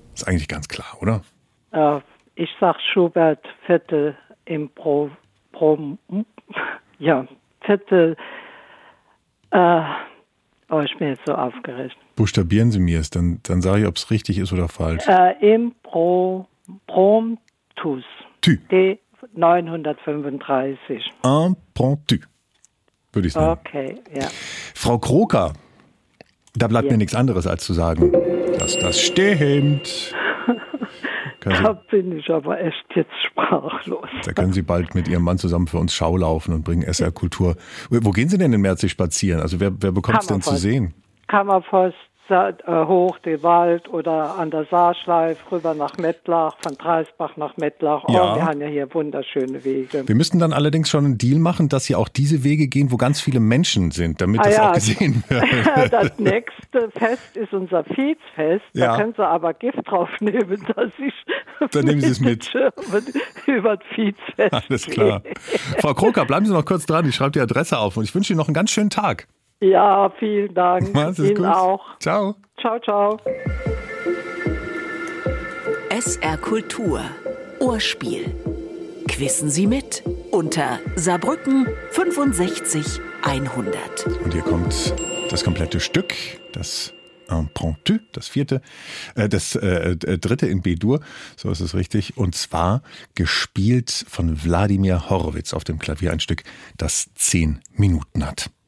Ist eigentlich ganz klar, oder? Ich sag Schubert, Viertel Viertel. Ich bin jetzt so aufgeregt. Buchstabieren Sie mir es, dann sage ich, ob es richtig ist oder falsch. Impromptus. Tü. D935. Impromptu, würde ich sagen. Okay, ja. Frau Kroker, da bleibt mir nichts anderes als zu sagen, dass das stimmt. Da bin ich aber echt jetzt sprachlos. Da können Sie bald mit Ihrem Mann zusammen für uns Schau laufen und bringen SR Kultur. Wo gehen Sie denn in Merzig spazieren? Also wer bekommt es denn zu sehen? Kammerforst, hoch den Wald oder an der Saarschleif rüber nach Mettlach, von Dreisbach nach Mettlach. Ja. Wir haben ja hier wunderschöne Wege. Wir müssten dann allerdings schon einen Deal machen, dass Sie auch diese Wege gehen, wo ganz viele Menschen sind, damit das auch gesehen wird. Das nächste Fest ist unser Viehsfest. Ja. Da können Sie aber Gift drauf nehmen, dass ich dann nehmen Sie es mit. Über das Viehsfest. Alles klar. Frau Kroker, bleiben Sie noch kurz dran. Ich schreibe die Adresse auf und ich wünsche Ihnen noch einen ganz schönen Tag. Ja, vielen Dank. Ihnen gut. Auch. Ciao. Ciao, ciao. SR Kultur. Ohrspiel. Quissen Sie mit unter Saarbrücken 65 100. Und hier kommt das komplette Stück, das Impromptu, das dritte in B-Dur, so ist es richtig, und zwar gespielt von Wladimir Horowitz auf dem Klavier, ein Stück, das 10 Minuten hat.